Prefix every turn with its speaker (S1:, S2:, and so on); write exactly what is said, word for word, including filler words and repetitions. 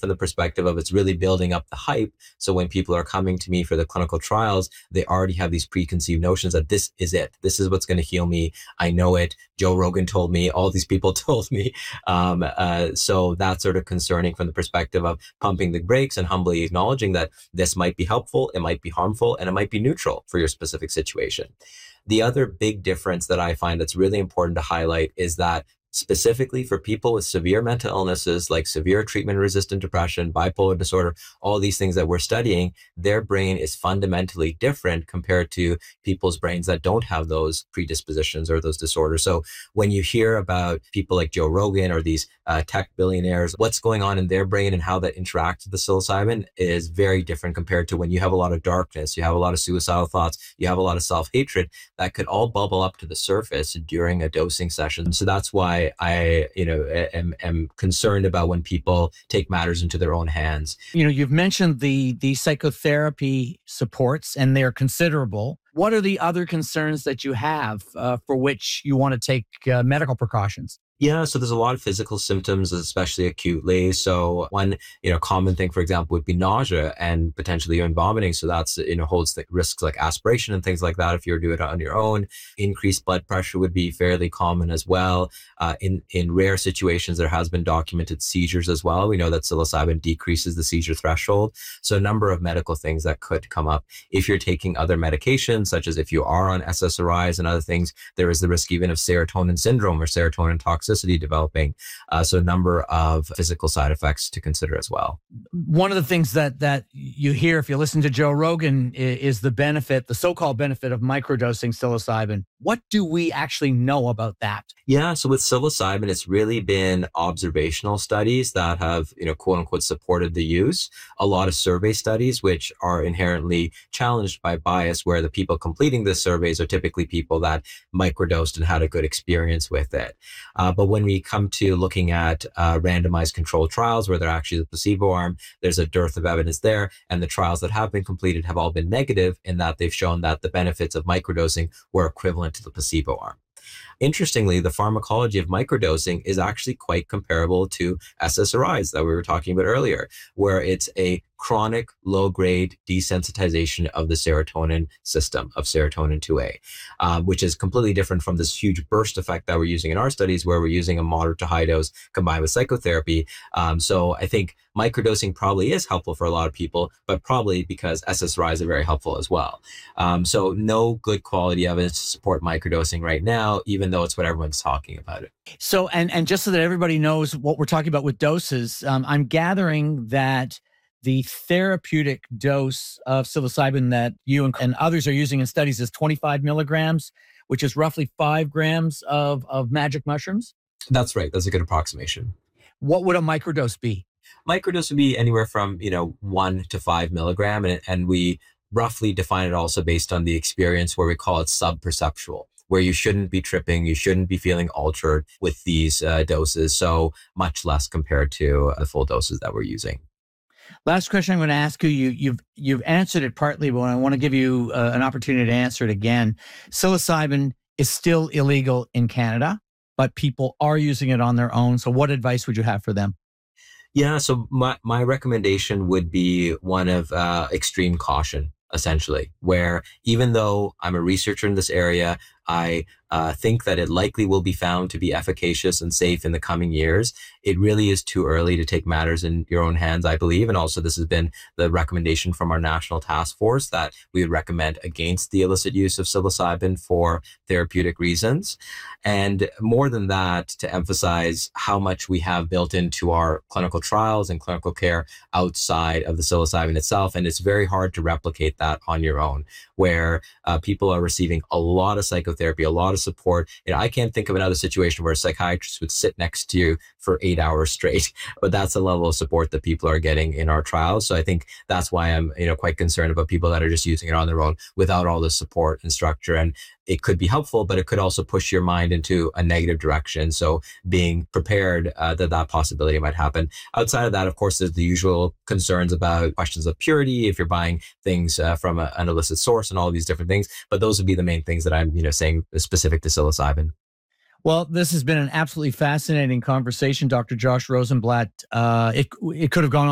S1: from the perspective of it's really building up the hype. So when people are coming to me for the clinical trials, they already have these preconceived notions that this is it. This is what's going to heal me. I know it. Joe Rogan told me. All these people told me. Um, uh, so that's sort of concerning from the perspective of pumping the brakes and humbly acknowledging that this might be helpful, it might be harmful, and it might be neutral for your specific situation. The other big difference that I find that's really important to highlight is that specifically for people with severe mental illnesses like severe treatment-resistant depression, bipolar disorder, all these things that we're studying, their brain is fundamentally different compared to people's brains that don't have those predispositions or those disorders. So when you hear about people like Joe Rogan or these uh, tech billionaires, what's going on in their brain and how that interacts with the psilocybin is very different compared to when you have a lot of darkness, you have a lot of suicidal thoughts, you have a lot of self-hatred that could all bubble up to the surface during a dosing session. So that's why I, you know, am, am concerned about when people take matters into their own hands.
S2: You know, you've mentioned the the psychotherapy supports, and they're considerable. What are the other concerns that you have uh, for which you want to take uh, medical precautions?
S1: Yeah, so there's a lot of physical symptoms, especially acutely. So one, you know, common thing, for example, would be nausea and potentially even vomiting. So that's, you know, holds the risks like aspiration and things like that if you're doing it on your own. Increased blood pressure would be fairly common as well. Uh, in, in rare situations, there has been documented seizures as well. We know that psilocybin decreases the seizure threshold. So a number of medical things that could come up. If you're taking other medications, such as if you are on S S R Is and other things, there is the risk even of serotonin syndrome or serotonin toxicity developing. Uh, so a number of physical side effects to consider as well.
S2: One of the things that that you hear if you listen to Joe Rogan is, is the benefit, the so-called benefit of microdosing psilocybin. What do we actually know about that?
S1: Yeah, so with psilocybin, it's really been observational studies that have, you know, quote unquote, supported the use. A lot of survey studies, which are inherently challenged by bias, where the people completing the surveys are typically people that microdosed and had a good experience with it. Uh, but when we come to looking at uh, randomized controlled trials where they're actually the placebo arm, there's a dearth of evidence there. And the trials that have been completed have all been negative in that they've shown that the benefits of microdosing were equivalent to the placebo arm. Interestingly, the pharmacology of microdosing is actually quite comparable to S S R Is that we were talking about earlier, where it's a chronic low-grade desensitization of the serotonin system, of serotonin two A, uh, which is completely different from this huge burst effect that we're using in our studies, where we're using a moderate to high dose combined with psychotherapy. Um, so I think microdosing probably is helpful for a lot of people, but probably because S S R Is are very helpful as well. Um, so no good quality evidence to support microdosing right now, even though it's what everyone's talking about it.
S2: So, and, and just so that everybody knows what we're talking about with doses, um, I'm gathering that the therapeutic dose of psilocybin that you and, and others are using in studies is twenty-five milligrams, which is roughly five grams of, of magic mushrooms?
S1: That's right. That's a good approximation.
S2: What would a microdose be?
S1: Microdose would be anywhere from, you know, one to five milligram. And, and we roughly define it also based on the experience where we call it sub-perceptual, where you shouldn't be tripping, you shouldn't be feeling altered with these uh, doses. So much less compared to the full doses that we're using.
S2: Last question I'm going to ask you, you you've you've answered it partly, but I want to give you uh, an opportunity to answer it again. Psilocybin is still illegal in Canada, but people are using it on their own. So what advice would you have for them?
S1: Yeah, so my, my recommendation would be one of uh, extreme caution, essentially, where even though I'm a researcher in this area, I uh, think that it likely will be found to be efficacious and safe in the coming years. It really is too early to take matters in your own hands, I believe. And also this has been the recommendation from our national task force that we would recommend against the illicit use of psilocybin for therapeutic reasons. And more than that, to emphasize how much we have built into our clinical trials and clinical care outside of the psilocybin itself. And it's very hard to replicate that on your own, where uh, people are receiving a lot of psychotherapy, a lot of support. You know, I can't think of another situation where a psychiatrist would sit next to you for eight hours straight, but that's the level of support that people are getting in our trials. So I think that's why I'm, you know, quite concerned about people that are just using it on their own without all the support and structure. And it could be helpful, but it could also push your mind into a negative direction. So being prepared uh, that that possibility might happen. Outside of that, of course, there's the usual concerns about questions of purity, if you're buying things uh, from a, an illicit source and all of these different things. But those would be the main things that I'm, you know, saying specific to psilocybin.
S2: Well, this has been an absolutely fascinating conversation, Doctor Josh Rosenblatt. Uh, it, it could have gone on